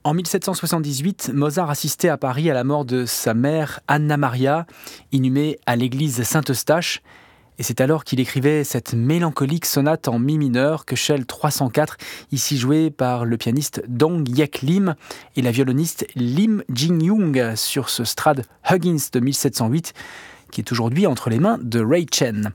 En 1778, Mozart assistait à Paris à la mort de sa mère Anna Maria, inhumée à l'église Saint-Eustache. Et c'est alors qu'il écrivait cette mélancolique sonate en mi mineur, Köchel 304, ici jouée par le pianiste Dong Yek Lim et la violoniste Lim Jin-young sur ce Strad Huggins de 1708, qui est aujourd'hui entre les mains de Ray Chen.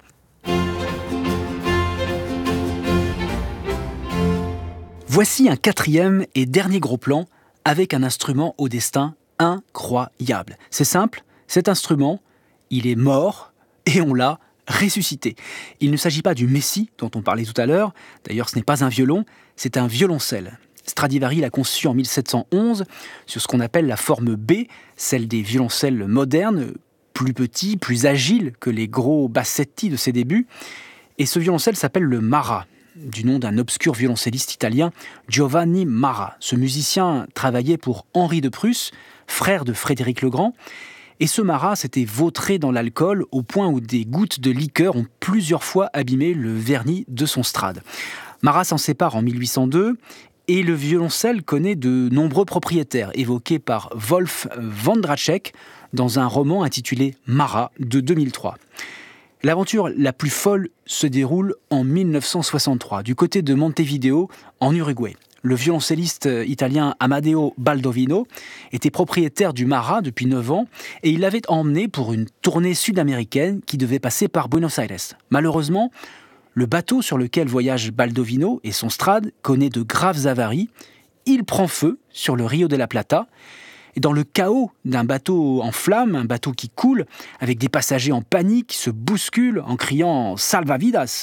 Voici un quatrième et dernier gros plan avec un instrument au destin incroyable. C'est simple, cet instrument, il est mort et on l'a ressuscité. Il ne s'agit pas du Messie dont on parlait tout à l'heure, d'ailleurs ce n'est pas un violon, c'est un violoncelle. Stradivari l'a conçu en 1711 sur ce qu'on appelle la forme B, celle des violoncelles modernes, plus petits, plus agiles que les gros bassetti de ses débuts. Et ce violoncelle s'appelle le Mara, du nom d'un obscur violoncelliste italien, Giovanni Mara. Ce musicien travaillait pour Henri de Prusse, frère de Frédéric le Grand, et ce Mara s'était vautré dans l'alcool au point où des gouttes de liqueur ont plusieurs fois abîmé le vernis de son Strad. Mara s'en sépare en 1802 et le violoncelle connaît de nombreux propriétaires, évoqués par Wolf Wondratschek dans un roman intitulé Mara de 2003. L'aventure la plus folle se déroule en 1963, du côté de Montevideo, en Uruguay. Le violoncelliste italien Amadeo Baldovino était propriétaire du Mara depuis 9 ans et il l'avait emmené pour une tournée sud-américaine qui devait passer par Buenos Aires. Malheureusement, le bateau sur lequel voyage Baldovino et son Strad connaît de graves avaries. Il prend feu sur le Rio de la Plata. Et dans le chaos d'un bateau en flammes, un bateau qui coule, avec des passagers en panique, se bousculent en criant « Salvavidas !»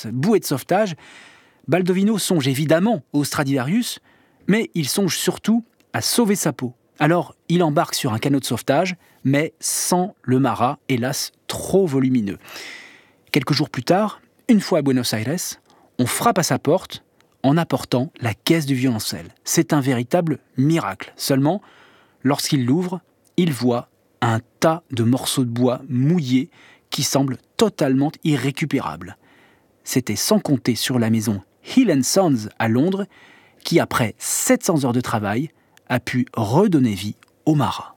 bouée de sauvetage, Baldovino songe évidemment au Stradivarius, mais il songe surtout à sauver sa peau. Alors, il embarque sur un canot de sauvetage, mais sans le Mara, hélas, trop volumineux. Quelques jours plus tard, une fois à Buenos Aires, on frappe à sa porte en apportant la caisse du violoncelle. C'est un véritable miracle. Seulement, lorsqu'il l'ouvre, il voit un tas de morceaux de bois mouillés qui semblent totalement irrécupérables. C'était sans compter sur la maison Hill & Sons à Londres qui, après 700 heures de travail, a pu redonner vie au Mara.